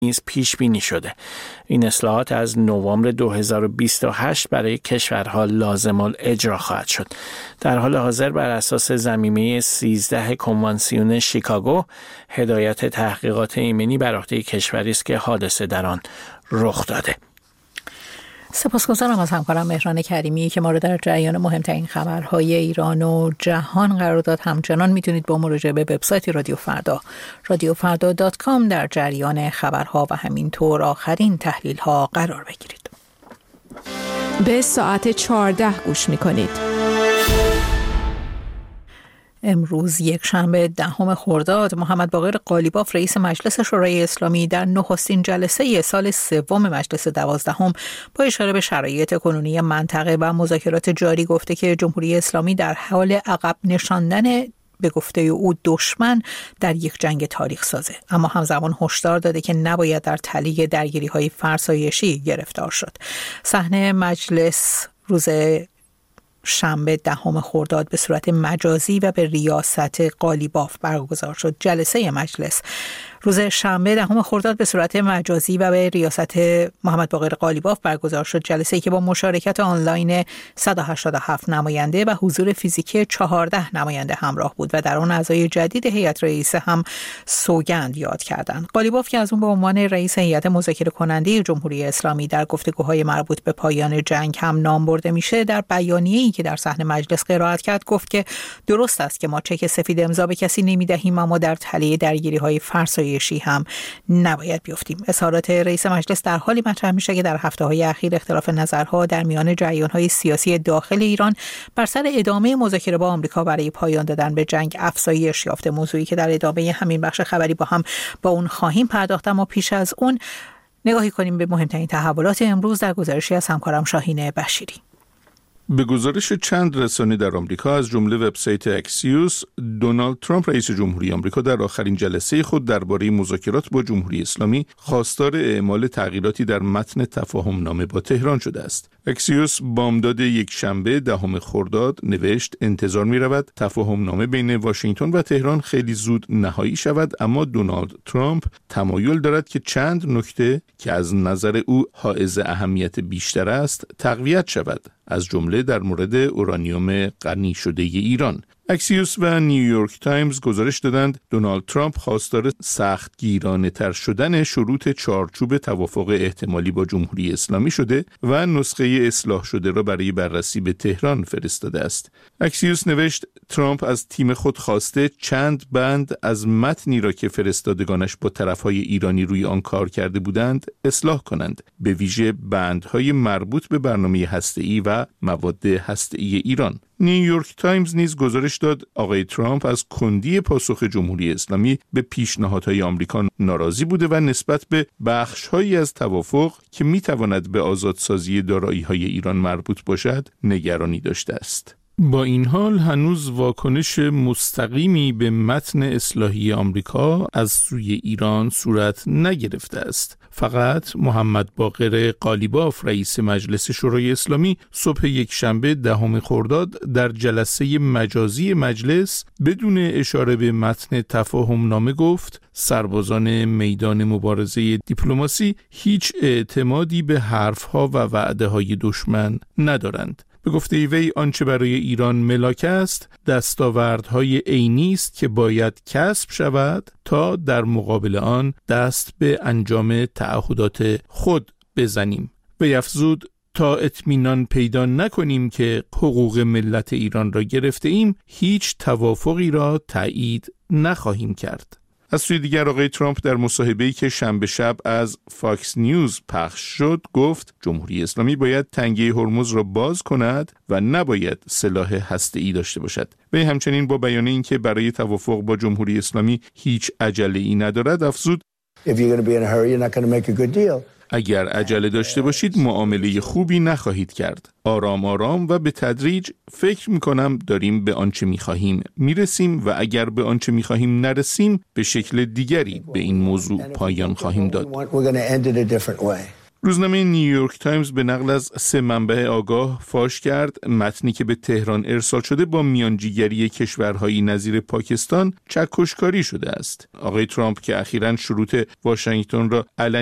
نیز پیش بینی شده. این اصلاحات از نوامبر 2028 برای کشورها لازم الاجرا خواهد شد. در حال حاضر بر اساس ضمیمه 13 کنوانسیون شیکاگو، هدایت تحقیقات ایمنی بر عهده کشوری است که حادثه در آن رخ داده. سپاسگزارم از همکارم مهران کریمی که ما رو در جریان مهمترین خبرهای ایران و جهان قرار داد. همچنان میتونید با مراجعه به وبسایت رادیو فردا radiofarda.com در جریان خبرها و همینطور آخرین تحلیل‌ها قرار بگیرید. به ساعت 14 گوش میکنید. امروز یک شنبه 10 خرداد، محمد باقر قالیباف رئیس مجلس شورای اسلامی در نخستین جلسه سال سوم مجلس 12 با اشاره به شرایط کنونی منطقه و مذاکرات جاری گفته که جمهوری اسلامی در حال عقب نشاندن به گفته او دشمن در یک جنگ تاریخ سازه، اما همزمان هشدار داده که نباید در تله درگیری‌های فرسایشی گرفتار شد. صحنه مجلس روز شنبه 10 خرداد به صورت مجازی و به ریاست قالیباف برگزار شد. جلسه مجلس روز شنبه 10 خرداد به صورت مجازی و به ریاست محمد باقر قالیباف برگزار شد. جلسه‌ای که با مشارکت آنلاین 187 نماینده و حضور فیزیکی 14 نماینده همراه بود و در آن اعضای جدید هیئت رئیسه هم سوگند یاد کردند. قالیباف که از اون به عنوان رئیس هیئت مذاکره کننده جمهوری اسلامی در گفتگوهای مربوط به پایان جنگ هم نام برده میشه، در بیانیه‌ای که در صحن مجلس قرائت کرد گفت که درست است که ما چک سفید امضا به کسی نمی‌دهیم، اما در تله درگیری‌های فرسایشی هم نباید بیفتیم. اظهارات رئیس مجلس در حالی مطرح میشه که در هفته‌های اخیر اختلاف نظرها در میان جریان‌های سیاسی داخل ایران بر سر ادامه مذاکره با آمریکا برای پایان دادن به جنگ افزایش یافته، موضوعی که در ادامه همین بخش خبری با اون خواهیم پرداخت. اما پیش از اون نگاهی کنیم به مهمترین تحولات امروز در گزارشی از همکارم شاهین بشیری. به گزارش چند رسانه در آمریکا از جمله وبسایت اکسیوس، دونالد ترامپ رئیس جمهوری آمریکا در آخرین جلسه خود درباره مذاکرات با جمهوری اسلامی خواستار اعمال تغییراتی در متن تفاهم نامه با تهران شده است. اکسیوس بامداد یک شنبه 10 خرداد نوشت انتظار می رود تفاهم نامه بین واشنگتن و تهران خیلی زود نهایی شود، اما دونالد ترامپ تمایل دارد که چند نکته که از نظر او حائز اهمیت بیشتر است تقویت شود، از جمله در مورد اورانیوم غنی شده ایران. اکسیوس و نیویورک تایمز گزارش دادند دونالد ترامپ خواستار سختگیرانه تر شدن شروط چارچوب توافق احتمالی با جمهوری اسلامی شده و نسخه اصلاح شده را برای بررسی به تهران فرستاده است. اکسیوس نوشت ترامپ از تیم خود خواسته چند بند از متنی را که فرستادگانش با طرفهای ایرانی روی آن کار کرده بودند اصلاح کنند، به ویژه بندهای مربوط به برنامه هسته‌ای و مواد هسته‌ای ایران. نیویورک تایمز نیز گزارش داد آقای ترامپ از کندی پاسخ جمهوری اسلامی به پیشنهادهای آمریکا ناراضی بوده و نسبت به بخش‌هایی از توافق که می‌تواند به آزادسازی دارایی‌های ایران مربوط باشد نگرانی داشته است. با این حال هنوز واکنش مستقیمی به متن اصلاحی آمریکا از سوی ایران صورت نگرفته است. فقط محمد باقر قالیباف رئیس مجلس شورای اسلامی صبح یک شنبه 10 خرداد در جلسه مجازی مجلس بدون اشاره به متن تفاهم نامه گفت سربازان میدان مبارزه دیپلماسی هیچ اعتمادی به حرفها و وعده‌های دشمن ندارند. به گفته وی آنچه برای ایران ملاک است دستاوردهای عینی است که باید کسب شود تا در مقابل آن دست به انجام تعهدات خود بزنیم. وی افزود تا اطمینان پیدا نکنیم که حقوق ملت ایران را گرفته ایم هیچ توافقی را تایید نخواهیم کرد. از سوی دیگر آقای ترامپ در مصاحبه‌ای که شنبه شب از فاکس نیوز پخش شد گفت جمهوری اسلامی باید تنگه هرمز را باز کند و نباید سلاح هسته‌ای داشته باشد. وی همچنین با بیان اینکه برای توافق با جمهوری اسلامی هیچ عجله‌ای ندارد افزود اگر عجله داشته باشید معامله خوبی نخواهید کرد. آرام آرام و به تدریج فکر میکنم داریم به آنچه میخواهیم میرسیم و اگر به آنچه میخواهیم نرسیم به شکل دیگری به این موضوع پایان خواهیم داد. روزنامه نیویورک تایمز به نقل از 3 منبع آگاه فاش کرد متنی که به تهران ارسال شده با میانجیگری کشورهایی نظیر پاکستان چکشکاری شده است. آقای ترامپ که اخیراً شروط واشنگتن را